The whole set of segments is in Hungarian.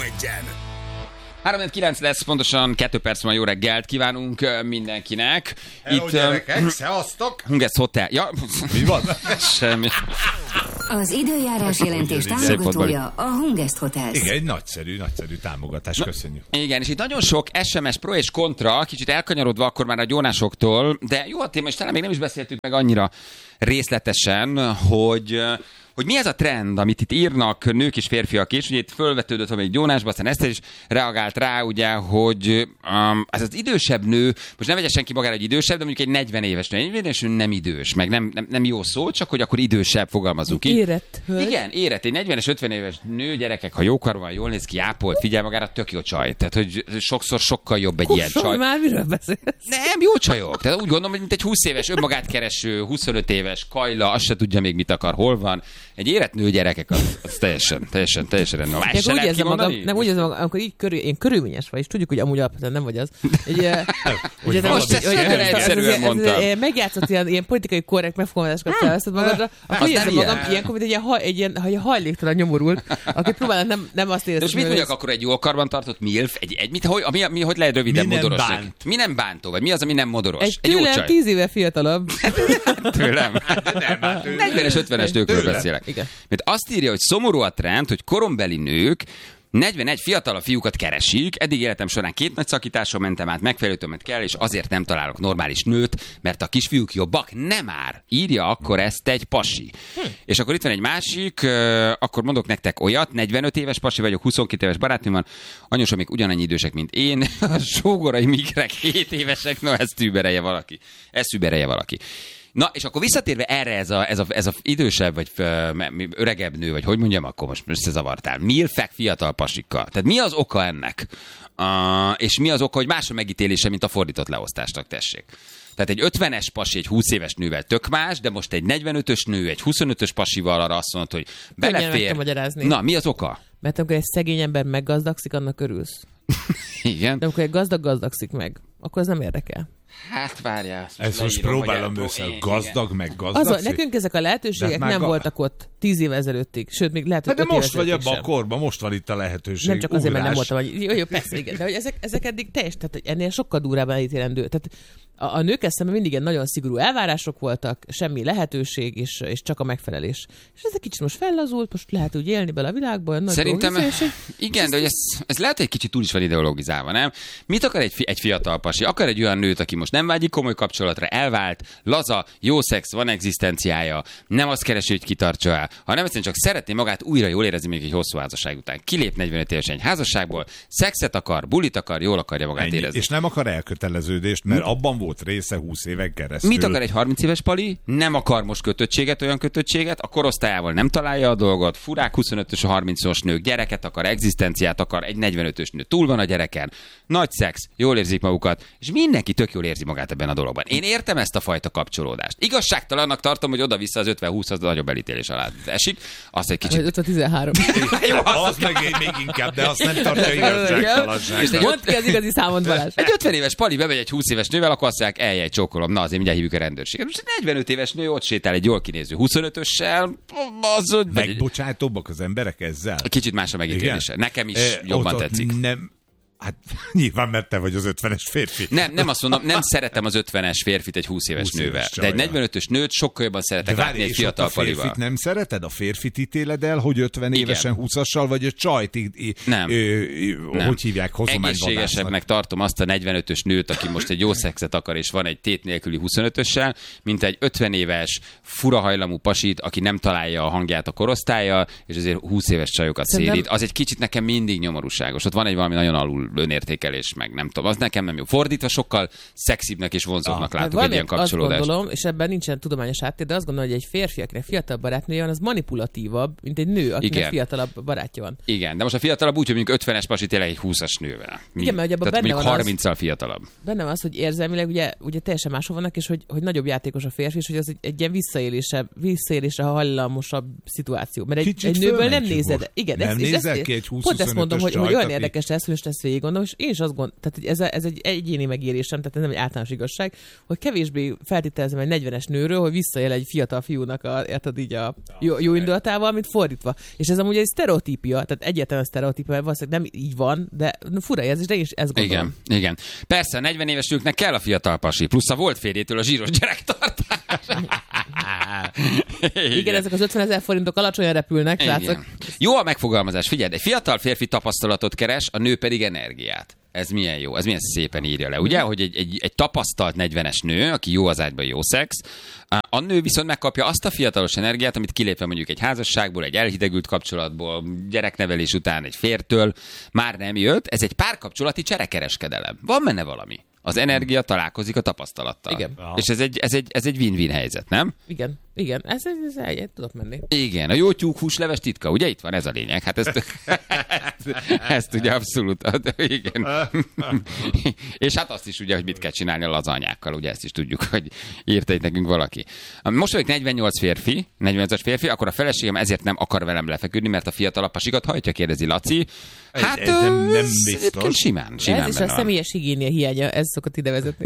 egyen! 3-9 lesz, pontosan 2 perc van, jó reggelt kívánunk mindenkinek. Hello, gyerekek, szevasztok! Hungest Hotel. Ja, mi van? Semmi. Az időjárás jelentés támogatója a Hungest Hotels. Igen, egy nagyszerű támogatás, köszönjük. Igen, és itt nagyon sok SMS pro és kontra, kicsit elkanyarodva akkor már a gyónásoktól, de jó a téma, és talán még nem is beszéltük meg annyira részletesen, hogy mi ez a trend, amit itt írnak nők és férfiak is. Ugye itt fölvetődött, hogy egy gyónásba, aztán Eszter is reagált rá, ugye, hogy ez az idősebb nő, most nem vegye senki magára egy idősebb, de mondjuk egy 40 éves nő. Egy 40 éves nő nem idős, meg nem jó szó, csak hogy akkor idősebb, fogalmazunk így. Érett hölgy. Igen, érett. Egy 40-es, 50 éves nő, gyerekek, ha jókar van, jól néz ki, ápolt, figyel magára, tök jó csaj. Tehát, hogy sokszor sokkal jobb egy ilyen csaj. Már miről beszélsz? Nem, jó csajok. Tehát úgy gondolom, hogy mint egy 20 éves, önmagát kereső, 25 éves kajla, azt se tudja még mit akar, hol van. Egy érett nő, gyerekek, az teljesen rendben. Úgy érzem magam, amikor így én körülményes vagy, és tudjuk, hogy amúgy alapvetően nem vagy az. Most ezt egyszerűen mondtam. Megjátszott ilyen politikai korrekt megfogalmazásokat felveszed magadra, akkor úgy érzem magam ilyenkor, mint egy ilyen hajléktalan nyomorult, aki próbál nem azt érezni. És mit mondjak akkor egy jó karban tartott milf? Hogy lehet röviden modoros? Mi nem bántó? Vagy mi az, ami nem modoros? Egy tőlem 10 éve fiatalabb. Tőlem? 40-es, 50-es nőkről beszélek. Igen. Mert azt írja, hogy szomorú a trend, hogy korombeli nők 41 fiatalabb fiúkat keresik, eddig életem során 2 nagy szakításon mentem át, megfelelő többet kell, és azért nem találok normális nőt, mert a kisfiúk jobbak, nem már. Írja akkor ezt egy pasi. És akkor itt van egy másik, akkor mondok nektek olyat, 45 éves pasi vagyok, 22 éves barátnőm van, anyósom még ugyanannyi idősek, mint én, a sógorai migrek 7 évesek, no ezt überelje valaki. Na, és akkor visszatérve erre ez a idősebb, vagy öregebb nő, vagy hogy mondjam, akkor most összezavartál. Milfek fiatal pasikkal. Tehát mi az oka ennek? És mi az oka, hogy más a megítélése, mint a fordított leosztásnak, tessék? Tehát egy 50-es pasi egy 20 éves nővel tök más, de most egy 45-ös nő egy 25-ös pasival arra azt mondod, hogy belefér. Na, mi az oka? Mert amikor egy szegény ember meggazdagszik, annak örülsz. Igen. De amikor egy gazdagszik meg, akkor ez nem érdekel. Hát várjál. Ezt most próbálom össze, gazdag meg gazdagszik. Nekünk ezek a lehetőségek nem voltak ott 10 év ezelőttig, sőt, még lehet, hogy de most vagy abban a korban, most van itt a lehetőség. Nem csak azért, mert nem voltam, hogy jó, persze, igen, de hogy ezek eddig teljes, tehát hogy ennél sokkal durvábban elítélendő. Tehát a nők eszemben mindig ilyen nagyon szigorú elvárások voltak, semmi lehetőség, és csak a megfelelés. És ez egy kicsit most fellazult, most lehet úgy élni bele a világban. Szerintem, igen, de hogy ez lehet, hogy egy kicsit túl is van ideologizálva, nem? Mit akar egy fiatal pasi? Akar egy olyan nőt, aki most nem vágyik komoly kapcsolatra, elvált, laza, jó szex, van egzisztenciája, nem azt keresi, hogy kitartsa el, hanem egyszerűen csak szeretné magát újra jól érezni még egy hosszú házasság után. Kilép 45 évesen egy házasságból, szexet akar, bulit akar, jól akarja magát érezni. És nem akar elköteleződést, mert abban volt része 20 éven keresztül. Mit akar egy 30 éves pali? Nem akar most olyan kötöttséget, a korosztályával nem találja a dolgot, furák 25-ös, 30-os nők, gyereket akar, egzisztenciát akar, egy 45-ös nő túl van a gyereken, nagy szex, jól érzik magukat, és mindenki tök jól érzi magát ebben a dologban. Én értem ezt a fajta kapcsolódást. Igazságtalannak tartom, hogy oda-vissza az 50-20 az nagyobb elítélés alá esik. Azt egy kicsit... 50-13. Jó, az meg még inkább, de azt nem tartja igazságtalanság. Mondd ki az igazi számot, Balázs. Egy 50 éves pali bemegy egy 20 éves nővel, akkor azt mondják, eljej, csókolom. Na, azért mindjárt hívjuk a rendőrséget. Most egy 45 éves nő ott sétál egy jól kinéző 25-össel, az... Megbocsátóbbak az emberek ezzel? Kicsit más a megítélése. Nekem is jobban tetszik. Nem. Hát nyilván, mert te vagy az 50-es férfi. Nem azt mondom, nem szeretem az 50-es férfit egy 20 éves nővel. De egy 45-ös nőt sokkal jobban szeretek látni egy fiatal palival. A férfit nem szereted? A férfit ítéled el, hogy 50 évesen 20-assal, vagy a csajt nem. Hogy hívják, hozományvadásznak? Egészségesebbnek tartom azt a 45-ös nőt, aki most egy jó szexet akar, és van egy tét nélküli 25-össel, mint egy 50 éves furahajlamú pasit, aki nem találja a hangját a korosztállyal, és azért 20 éves csajokat szédít. Az egy kicsit nekem mindig nyomorúságos. Ott van egy valami nagyon alul önértékelés, meg nem tudom, az nekem nem jó. Fordítva sokkal szexibbnek és vonzóbbnak látok egy ilyen kapcsolódást. Azt gondolom, és ebben nincsen tudományos háttér, de azt gondolom, hogy egy férfi, akinek fiatalabb barátnője van, az manipulatívabb, mint egy nő, akinek fiatalabb barátja van. Igen, de most a fiatalabb úgy, hogy mondjuk 50-es pasi tényleg egy 20-as nővel. Igen, mert abban benne van 30-al fiatalabb. Benne van az, hogy érzelmileg ugye teljesen máshol vannak, és hogy nagyobb játékos a férfi, és hogy az egy ilyen visszaélésre hajlamosabb szituáció. Mert egy nőből nem nézed. Igen, nem nézel ki egy 20-25-ös pont ezt mondom, hogy olyan érdekes lesz, hogy most ezt gondolom, és én is azt gondolom, tehát hogy ez egy egyéni megérésem, tehát ez nem egy általános igazság, hogy kevésbé feltételezem egy 40-es nőről, hogy visszaél egy fiatal fiúnak érted így a jó indulatával, mint fordítva. És ez amúgy egy sztereotípia, tehát egyáltalán sztereotípia, mert valószínűleg nem így van, de fura érzés, de én is ezt gondolom. Igen. Persze, 40 éves nőknek kell a fiatal pasi, plusz a volt férjétől a zsíros gyerektartás. Igen, ezek az 50 000 forintok alacsonyan repülnek, srácok. Jó a megfogalmazás, figyelj, egy fiatal férfi tapasztalatot keres, a nő pedig energiát. Ez milyen jó, ez milyen szépen írja le, ugye? Hogy egy tapasztalt 40-es nő, aki jó az ágyban, jó szex, a nő viszont megkapja azt a fiatalos energiát, amit kilépve mondjuk egy házasságból, egy elhidegült kapcsolatból, gyereknevelés után egy fértől már nem jött. Ez egy párkapcsolati cserekereskedelem. Van benne valami. Az energia találkozik a tapasztalattal. Igen. És ez egy win-win helyzet, nem? Igen. Ez tudok menni. Igen, a jó tyúk húsleves titka, ugye itt van ez a lényeg. Hát ezt ugye abszolút, igen. És hát azt is ugye, hogy mit kell csinálni a lazanyákkal, ugye ezt is tudjuk, hogy írta itt nekünk valaki. Most vagyok 48-as férfi, akkor a feleségem ezért nem akar velem lefeküdni, mert a fiatalabb pasikat hajtja, kérdezi Laci. Hát ez nem biztos. Simán ez is a személyes higiénia hiánya, ez szokott ide vezetni.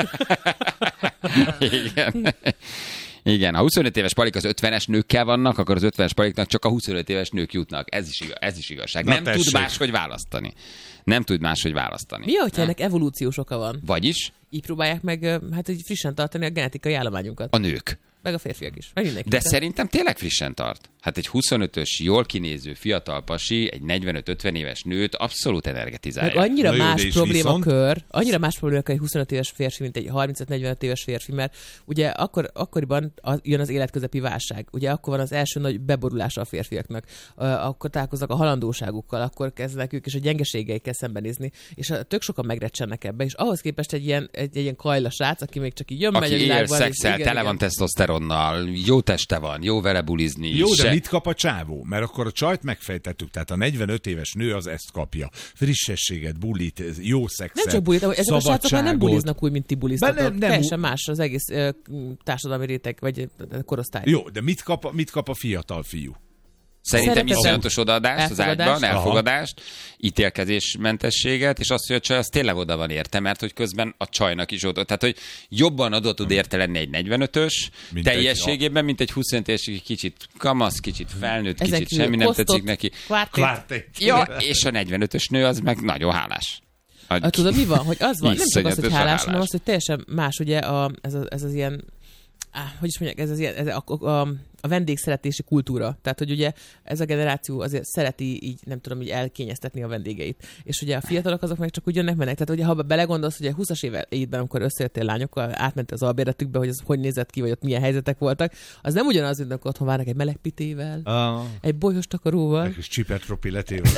Igen, ha 25 éves palik az 50-es nőkkel vannak, akkor az 50-es paliknak csak a 25 éves nők jutnak. Ez is igazság. Nem tud máshogy választani. Mi, hogyha ennek evolúciós oka van? Vagyis? Így próbálják meg hát így frissen tartani a genetikai állományunkat. A nők. Meg a férfiak is. Meg mindenki. De szerintem tényleg frissen tart. Hát egy 25-ös, jól kinéző fiatal pasi, egy 45-50 éves nőt abszolút energetizálja. Meg annyira más problémakör, egy 25 éves férfi, mint egy 35-45 éves férfi, mert ugye akkoriban jön az életközepi válság. Ugye akkor van az első nagy beborulása a férfiaknak. Akkor találkoznak a halandóságukkal, akkor kezdenek ők is a gyengeségeikkel szembenézni, és tök sokan megrecsennek ebbe, és ahhoz képest egy ilyen kajla srác, aki még csak így jön, megy a világban. Aki él szexel, tele van tesztoszteronnal, jó teste van, jó vele bulizni. Jó, de mit kap a csávó? Mert akkor a csajt megfejtettük, tehát a 45 éves nő az ezt kapja. Frissességet, bulit, jó szexet, nem csak bulit, ezek a srácok már nem buliznak úgy, mint ti buliztatok. Teljesen más az egész társadalmi réteg, vagy korosztály. Jó, de mit kap a fiatal fiú? Szerintem iszonyatos odaadást az ágyban, elfogadást, ítélkezésmentességet, és azt, hogy a csaj az tényleg oda van érte, mert hogy közben a csajnak is oda. Tehát, hogy jobban oda tud érte lenni egy 45-ös teljességében, mint egy 25 éves, kicsit kamasz, kicsit felnőtt, kicsit semmi nem tetszik neki. Ja, és a 45-ös nő az meg nagyon hálás. Tudod, mi van? Hogy az van, nem csak az, hogy hálás, hanem az, hogy teljesen más, ugye ez az ilyen, hogy is mondják, ez az ilyen, a vendégszeretési kultúra. Tehát, hogy ugye ez a generáció azért szereti így, nem tudom, így elkényeztetni a vendégeit. És ugye a fiatalok azok meg csak úgy jönnek mennek. Tehát, ugye, ha belegondolsz, hogy a 20-as években, amikor összejöttél lányokkal, átment az albérletükbe, hogy az hogy nézett ki, vagy ott milyen helyzetek voltak, az nem ugyanaz, mint amikor otthon várnak egy melegpitével, egy bolyhos takaróval. Egy kis csipetpropiletével.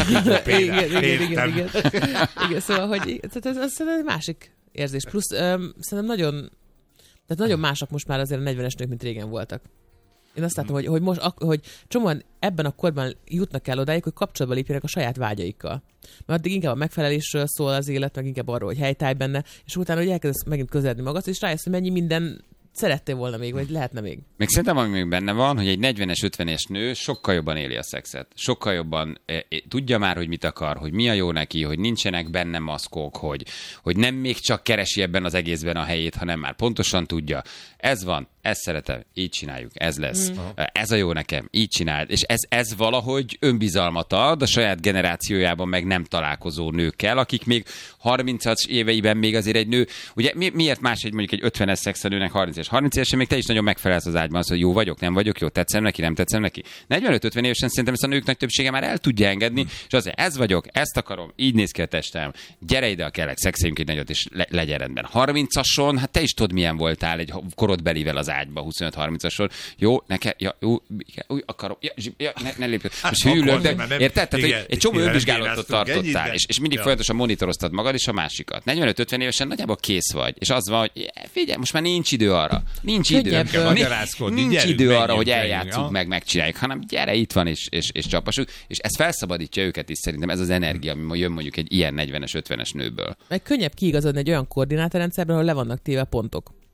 Igen, szóval, hogy ez egy másik érzés. Plusz szerintem nagyon mások most már azért a 40-es nők, mint régen voltak. Én azt látom, hogy most, hogy csomóan ebben a korban jutnak el odáig, hogy kapcsolatba lépjenek a saját vágyaikkal. Mert addig inkább a megfelelésről szól az élet, meg inkább arról, hogy helytállj benne, és utána, hogy elkezdesz megint közeledni magad, és rájössz, hogy mennyi minden szerettél volna még, vagy lehetne még. Még szerintem, ami még benne van, hogy egy 40-es, 50-es nő sokkal jobban éli a szexet. Sokkal jobban tudja már, hogy mit akar, hogy mi a jó neki, hogy nincsenek benne maszkok, hogy nem még csak keresi ebben az egészben a helyét, hanem már pontosan tudja. Ez van, ezt szeretem, így csináljuk, ez lesz. Ez a jó nekem, így csináld. És ez valahogy önbizalmat ad a saját generációjában meg nem találkozó nőkkel, akik még 30-as éveiben még azért egy nő, ugye miért más mondjuk egy 50-es szexelőnek 30 évesen még te is nagyon megfelelsz az ágyban, az, hogy jó vagyok, nem vagyok jó, tetszem neki, nem tetszem neki. 45-50 évesen szerintem ezt a nők nagy többsége már el tudja engedni, és azért ez vagyok, ezt akarom, így néz ki a testem, gyere ide a kellek, szexeljünk egy nagyot, és legyen rendben. 30-ason, hát te is tudod, milyen voltál egy korodbelivel az ágyba, 25-30-ason. Jó, akarom, ne lépj. Most hűlök, de érted? Tehát, egy csomó önvizsgálatot tartottál, és mindig folyamatosan monitoroztad magad és a másikat. 45-50 évesen nagyjából kész vagy, és az van, hogy figyelj, most már nincs idő arra. Nincs idő arra, hogy eljátszunk megcsináljuk, hanem gyere, itt van, és csapassuk. És ez felszabadítja őket is, szerintem ez az energia, ami jön mondjuk egy ilyen 40-es, 50-es nőből. Meg könnyebb kiigazodni egy olyan koordinátorrendszerben, ahol le vannak téve pontok.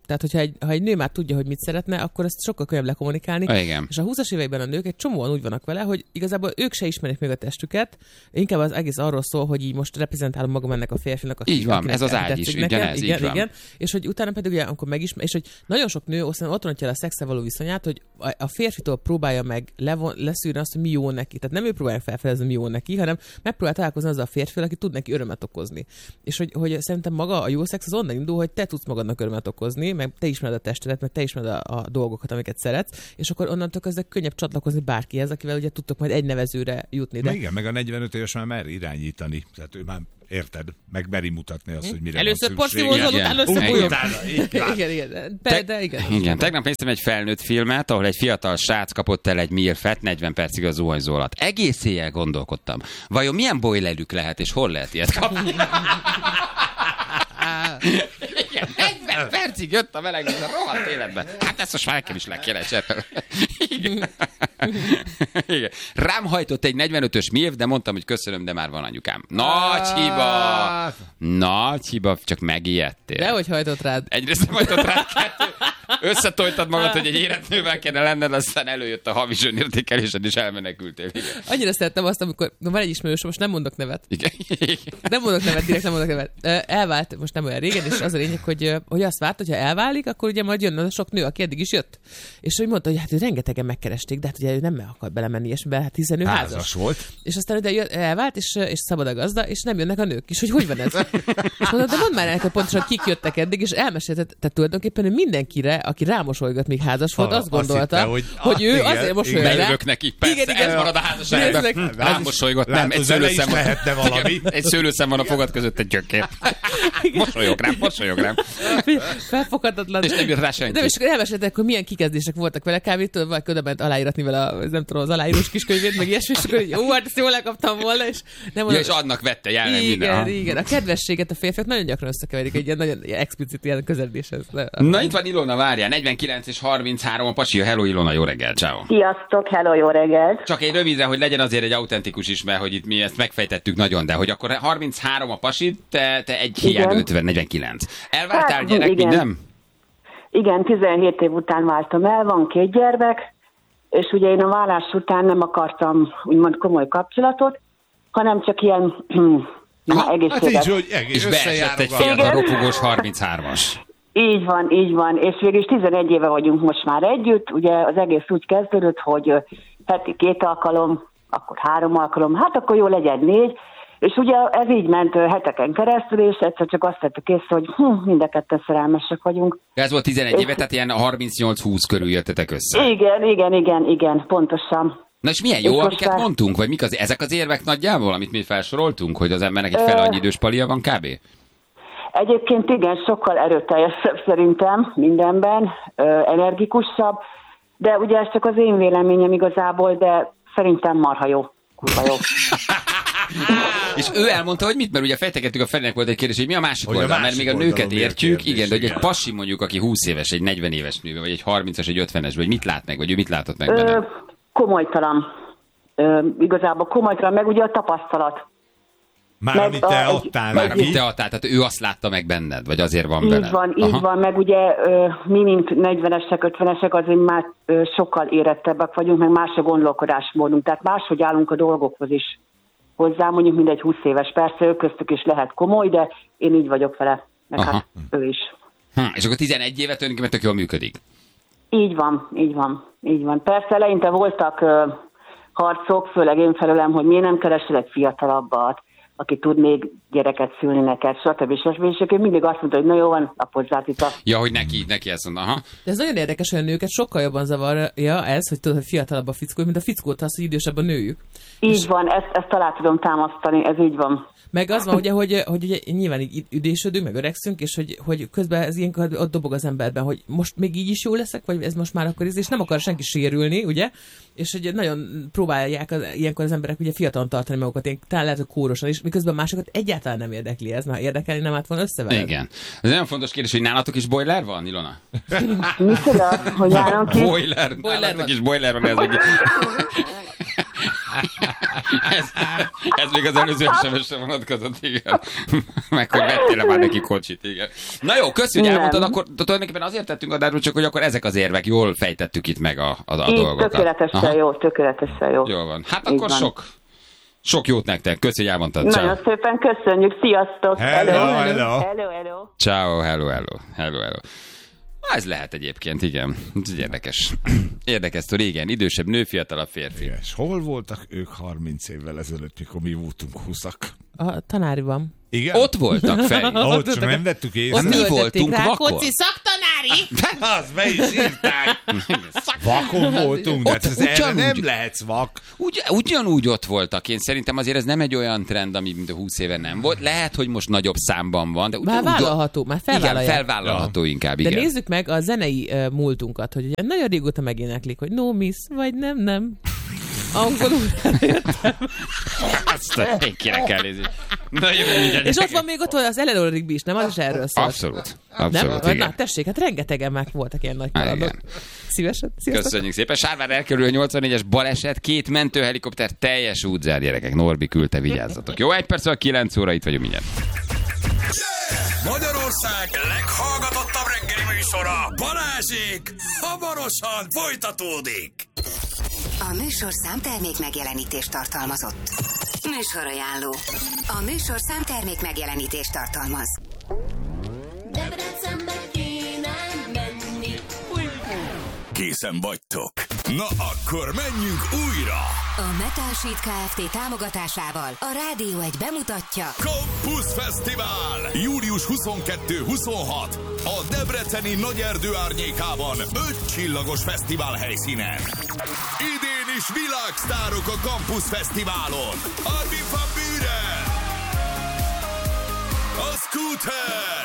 Tehát, ha egy nő már tudja, hogy mit szeretne, akkor ezt sokkal könnyebb lekommunikálni. Igen. És a 20-as években a nők egy csomóan úgy vannak vele, hogy igazából ők se ismerik még a testüket, inkább az egész arról szól, hogy így most reprezentálom magam ennek a férfinak. Így van, ez az ágy is, ugyanez, így van. Igen. És hogy utána pedig ugye, amikor és hogy nagyon sok nő ott rontja el a szexel való viszonyát, hogy a férfitől próbálja meg leszűrni azt, hogy mi jó neki. Tehát nem ő próbálja felfedezni, mi jó neki, hanem megpróbál találkozni azzal a férfivel, aki tud neki örömet okozni. És hogy szerintem maga a jó szex az onnan indul, hogy te tudsz magadnak örömet okozni, meg te ismered a testedet, meg te ismered a dolgokat, amiket szeretsz, és akkor onnantól kezdve könnyebb csatlakozni bárkihez, akivel ugye tudtok majd egy nevezőre jutni. De... Igen, meg a 45 éves már mer irányítani. Tehát ő már érted, meg meri mutatni azt, hogy mire először van szükség. utána összebolyog. Igen. Tegnap néztem egy felnőtt filmet, ahol egy fiatal srác kapott el egy milfet 40 percig a zuhanyzó alatt. Egész éjjel gondolkodtam. Vajon milyen boilerük lehet, és hol lehet ilyet kapni? Igen, 40 percig jött a meleg, a rohadt életben. Hát ezt most már nekem is le kéne cserélni. Igen. Igen. Rám hajtott egy 45-ös milf, de mondtam, hogy köszönöm, de már van anyukám. Nagy hiba! Nagy hiba, csak megijedtél. Dehogy hajtott rád. Egyrészt nem hajtott rád, összetoltad magad, hogy egy életnővel kellene lenned, aztán előjött a havi zsönértékelésed, és elmenekültél. Igen. Annyira szerettem azt, amikor van egy ismerős, most nem mondok nevet. Igen. Nem mondok nevet, direkt nem mondok nevet. Elvált most nem olyan régen, és az a lényeg, hogy azt várt, hogy ha elválik, akkor ugye majd jön a sok nő, aki eddig is jött. És hogy mondta, hogy hát ő rengetegen megkeresték, de hát ugye ő nem akar belemenni, és hát hiszen ő házas volt. És aztán ugye elvált, és szabad a gazda, és nem jönnek a nők is, hogy van ez? És mondom, de mondd már neked pontosan, kik jöttek eddig, és elmesélted, tehát tulajdonképpen ő mindenkire, aki rámosolygat, még házas volt, azt gondolta, hogy ő azért mosolyog rá. Bejövök neki, persze, ez marad a házasságban. Rámosolygott, nem, egy szőlőszem lehetne valami. Egy szőlőszem van a fogad között, egy gyökér. Mosolyog rám. Felfoghatatlan. És nem jött rá senki. De és elmeséltek, hogy milyen kikezdések voltak vele kávétől, vagy ködöbent aláíratni vele nem tudom, az aláírós kiskönyvét, meg ilyesmi, és akkor jó, hát ezt jól lekaptam volna, és nem mondom. Ja, és annak vette, jár meg minden. Igen. A kedvességet a férfiak nagyon gyakran összekeverik egy ilyen nagyon explicit ilyen közeledéshez. Na itt van Ilona, várjál, 49 és 33 a pasi, hello Ilona, jó reggel, ciao. Sziasztok, hello, jó reggelt. Csak egy rövidre, hogy legyen azért egy autentikus is, mert hogy itt mi ezt megfejtettük nagyon, de hogy akkor 33 a pasi, te egy hiány 50, 49. Elváltál gyerek, igen. minden? Igen, 17 év után váltam el, van 2 gyermek, és ugye én a vállás után nem akartam úgymond komoly kapcsolatot, hanem csak ilyen egészséges. Hát így, hogy és beesett egy fiatal ropogós 33-as. Így van, és végül is 11 éve vagyunk most már együtt, ugye az egész úgy kezdődött, hogy heti 2 alkalom, akkor 3 alkalom, hát akkor jó legyen 4, és ugye ez így ment heteken keresztül, és egyszer csak azt tettük észre, hogy mind a ketten szerelmesek vagyunk. Ez volt 11 éve, tehát ilyen 38-20 körül jöttetek össze. Igen, pontosan. Na és milyen jó, amiket mondtunk, vagy mik ezek az érvek nagyjából, amit mi felsoroltunk, hogy az embernek egy fele annyi idős palia van kb.? Egyébként igen, sokkal erőteljesebb szerintem mindenben, energikusabb, de ugye ez csak az én véleményem igazából, de szerintem marha jó, kurva jó. És ő elmondta, hogy mit, mert ugye fejtegettük, a Ferinek volt egy kérdés, hogy mi a másik oldal, mert még a nőket értjük, igen, de hogy egy pasi mondjuk, aki 20 éves, egy 40 éves nő, vagy egy 30-as, egy 50-es, vagy mit lát meg, vagy ő mit látott meg benne? Komolytalan. Igazából komolytalan, meg ugye a tapasztalat. Már amit te adtál neki. Tehát ő azt látta meg benned, vagy azért van veled? Így van, meg ugye mi, mint 40-esek, 50-esek azért már sokkal érettebbek vagyunk, meg más a gondolkodásmódunk, tehát máshogy állunk a dolgokhoz is hozzá, mondjuk mindegy 20 éves, persze ő köztük is lehet komoly, de én így vagyok vele, meg hát ő is. És akkor 11 évet tulajdonképpen tök jól működik? Így van. Persze eleinte voltak harcok, főleg én felőlem, hogy miért nem keresel egy fiatalabbat, aki tud még gyereket szülni neked, stb. És ő mindig azt mondta, hogy na jó van, apozzát itt a... Ja, hogy neki ezt mondta, aha. De ez nagyon érdekes, hogy a nőket sokkal jobban zavarja ez, hogy tudod, hogy fiatalabb a fickó, mint a fickót az, hogy idősebb a nőjük. Így van, ezt alá tudom támasztani, ez így van. Meg az van, ugye, hogy ugye nyilván így üdésödünk, meg öregszünk, és hogy közben ez ilyenkor ott dobog az emberben, hogy most még így is jó leszek, vagy ez most már akkor és nem akar senki sérülni, ugye? És hogy nagyon próbálják ilyenkor az emberek ugye fiatalon tartani magukat, ilyen, talán lehet, hogy kórosan is, miközben másokat egyáltalán nem érdekli ez, már érdekelni nem állt volna összeveled. Igen. Ez nagyon fontos kérdés, hogy nálatok is boiler van, Ilona? Micsoda? Hogy nálunk is? Boiler. Nálatok is boiler van, ez egy... Ez még az előző SMS-re vonatkozott, igen. Meg hogy vettél már neki kocsit, igen. Na jó, köszönjük, hogy elmondtad, akkor tulajdonképpen azért tettünk adásról, csak hogy akkor ezek az érvek, jól fejtettük itt meg a dolgokat. Tökéletesen jó. Jól van. Hát akkor sok jót nektek. Köszi, hogy elmondtad. Nagyon szépen köszönjük. Sziasztok. Hello. Ciao, hello. Ez lehet egyébként, igen. Ez érdekes. Érdekes sztori, igen. Idősebb nő, fiatalabb férfi. És hol voltak ők 30 évvel ezelőtt, mikor mi voltunk 20-ak? A tanáriban. Igen? Ott voltak, Feri. Ott csak nem vettük észre. Mi voltunk vakon. Rákóczi szaktanári! Az be is írták. Vakon voltunk, de ez erre nem lehetsz vak. Ugyanúgy ott voltak. Én szerintem azért ez nem egy olyan trend, ami mint a 20 éve nem volt. Lehet, hogy most nagyobb számban van, de már vállalható, már felvállalják. Igen, felvállalható inkább, igen. De nézzük meg a zenei múltunkat, hogy ugye nagyon régóta megéneklik, hogy no miss, vagy nem. Angolul elértem. Azt tényleg kell nézni. És ott van még ott az Eleanor Rigby is, nem? Az is erről szólt. Abszolút, nem? igen. Na, tessék, hát rengetegen már voltak ilyen nagy kalandok. Szívesen. Köszönjük szépen. Sárvár elkerül a 84-es baleset, 2 mentőhelikopter, teljes útzár, gyerekek. Norbi küldte, vigyázzatok. Jó, 1 perc, 9 óra, itt vagyunk mindjárt. Magyarország leghallgatottabb reggeli műsora, Balázsék, hamarosan folytatódik. A műsorszám termék megjelenítést tartalmazott. Műsorajánló. A műsorszám termék megjelenítést tartalmaz. Debrecenbe kéne menni. Készen vagytok? Na akkor menjünk újra! A Metal Sheet Kft. Támogatásával a Rádió 1 bemutatja Campus Fesztivál! Július 22-26 a debreceni Nagyerdő árnyékában 5 csillagos fesztivál helyszínen. Idén is világsztárok a Campus Fesztiválon. Armin van Buuren, a Scooter,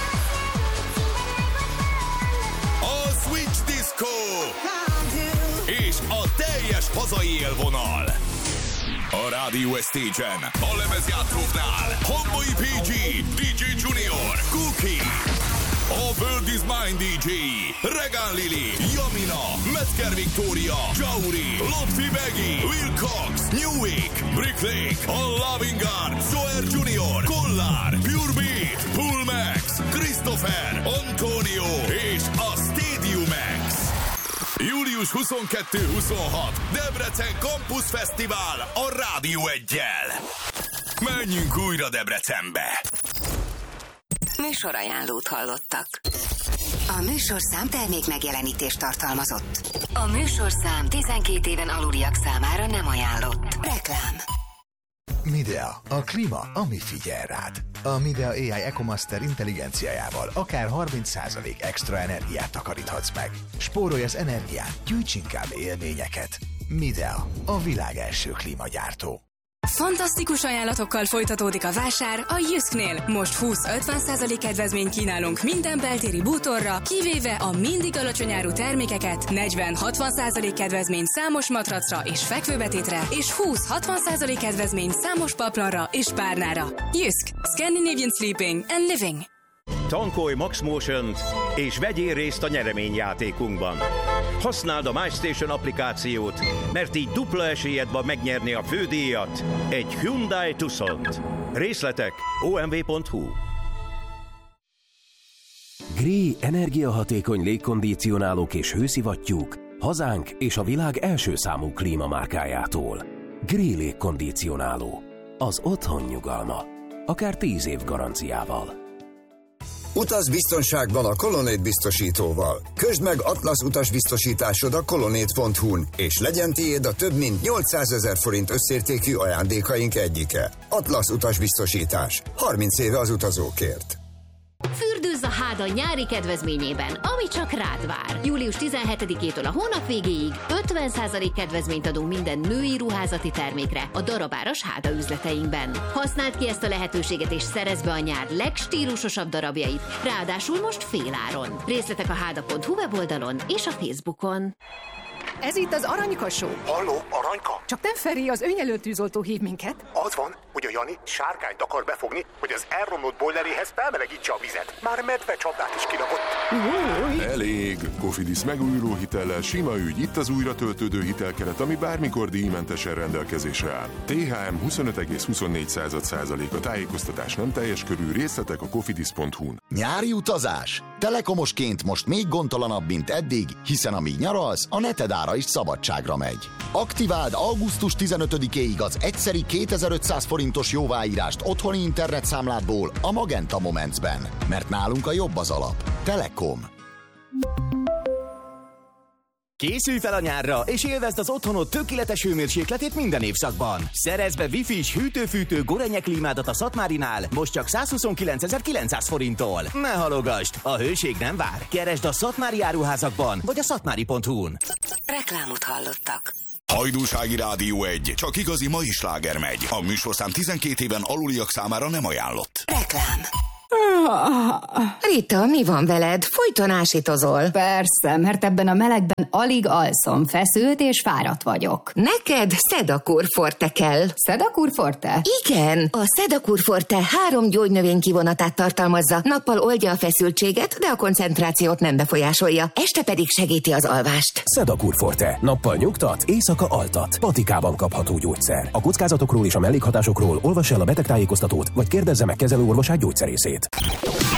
a Switch Disco és a teljes hazai élvonal. A Rádió Stage-en, a lemezjátszóknál Homboy PG, DJ Junior, Cookie, a World is Mine DJ, Regán Lili, Jamina, Metzger Victoria, Jauri, Lotfi Beggy, Will Cox, New Week, Brick Lake, a Loving Guard, Zoer Junior, Kollár, Pure Beat, Pull Max, Christopher, Antonio és a Stadium Max. Július 22-26 Debrecen Campus Fesztivál a Rádió 1-jel. Menjünk újra Debrecenbe. Műsorajánlót hallottak. A műsorszám termék megjelenítést tartalmazott. A műsorszám 12 éven aluliak számára nem ajánlott. Reklám. Midea, a klíma, ami figyel rád. A Midea AI EcoMaster intelligenciájával akár 30% extra energiát takaríthatsz meg. Spórolj az energián, gyűjts inkább élményeket. Midea, a világ első klímagyártó. Fantasztikus ajánlatokkal folytatódik a vásár a Jysknél. Most 20-50% kedvezményt kínálunk minden beltéri bútorra, kivéve a mindig alacsony áru termékeket, 40-60% kedvezmény számos matracra és fekvőbetétre, és 20-60% kedvezmény számos paplanra és párnára. Jysk. Scandinavian Sleeping and Living. Tankolj Max Motion-t és vegyél részt a nyereményjátékunkban. Használd a MyStation applikációt, mert így dupla esélyed van megnyerni a fődíjat, egy Hyundai Tucsont. Részletek omv.hu. Gree energiahatékony légkondicionálók és hőszivattyúk hazánk és a világ első számú klímamárkájától. Gree légkondicionáló. Az otthon nyugalma. Akár 10 év garanciával. Utaz biztonságban a Colonnade biztosítóval. Közd meg Atlasz utasbiztosításod a colonnade.hu-n, és legyen tiéd a több mint 800 000 forint összértékű ajándékaink egyike. Atlasz utasbiztosítás. 30 éve az utazókért. Fürdőzz a Háda nyári kedvezményében, ami csak rád vár. Július 17-től a hónap végéig 50% kedvezményt adunk minden női ruházati termékre a darabbáras Háda üzleteinkben. Használd ki ezt a lehetőséget és szerezd be a nyár legstílusosabb darabjait, ráadásul most féláron. Részletek a háda.hu weboldalon és a Facebookon. Ez itt az Aranyka Show. Halló, Aranyka? Csak nem Feri, az önjelölt tűzoltó hív minket. Az van, hogy a Jani sárkányt akar befogni, hogy az elromlott boileréhez felmelegítse a vizet. Már medvecsapdát is kirakott. Elég! Cofidis megújuló hitellel sima ügy, itt az újra töltődő hitelkeret, ami bármikor díjmentesen rendelkezésre áll. THM 25,24%, a tájékoztatás nem teljes körű, részletek a cofidis.hu-n. Nyári utazás? Telekomosként most még gondtalanabb, mint eddig, hiszen amíg nyaralsz, a netedára is szabadságra megy. Aktiváld augusztus 15-éig az egyszeri 2500 forintos jóváírást otthoni internetszámládból a Magenta Momentsben, mert nálunk a jobb az alap. Telekom. Készülj fel a nyárra, és élvezd az otthonod tökéletes hőmérsékletét minden évszakban. Szerezd be Wi-Fi-s hűtő-fűtő Gorenje klímádat a Szatmárinál, most csak 129.900 forinttól. Ne halogasd, a hőség nem vár. Keresd a Szatmári áruházakban, vagy a szatmári.hu-n. Reklámot hallottak. Hajdúsági Rádió 1. Csak igazi mai sláger megy. A műsorszám 12 éven aluliak számára nem ajánlott. Reklám. Rita, mi van veled? Folyton ásítozol. Persze, mert ebben a melegben alig alszom, feszült és fáradt vagyok. Neked Sedakur Forte kell. Sedakur Forte? Igen, a Sedakur Forte 3 gyógynövény kivonatát tartalmazza. Nappal oldja a feszültséget, de a koncentrációt nem befolyásolja. Este pedig segíti az alvást. Sedakur Forte. Nappal nyugtat, éjszaka altat. Patikában kapható gyógyszer. A kockázatokról és a mellékhatásokról olvass el a betegtájékoztatót, vagy kérdezze meg kezelőorvosát gyógyszerészét.